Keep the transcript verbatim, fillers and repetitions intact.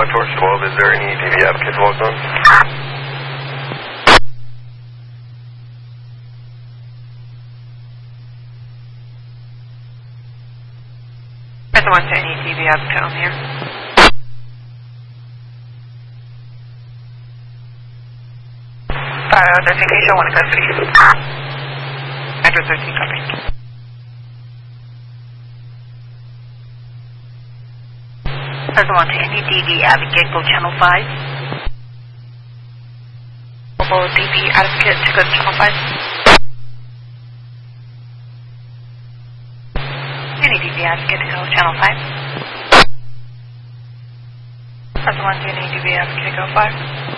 Torch twelve, is there any T V applicants logged on? Press one to any T V applicant on here. Fire thirteen, can you show one to custody? Metro thirteen, copy. Press one to any D V advocate, go channel five. Mobile D V advocate to go to channel five. Any D V advocate to go channel five. Press one to any D V advocate to go five.